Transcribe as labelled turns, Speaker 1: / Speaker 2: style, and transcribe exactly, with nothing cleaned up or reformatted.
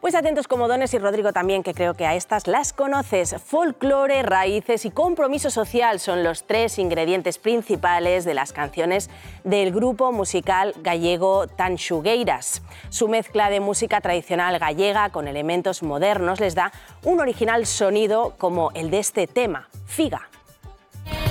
Speaker 1: Pues atentos comodones y Rodrigo también, que creo que a estas las conoces. Folclore, raíces y compromiso social son los tres ingredientes principales de las canciones del grupo musical gallego Tanxugueiras. Su mezcla de música tradicional gallega con elementos modernos les da un original sonido como el de este tema, Figa.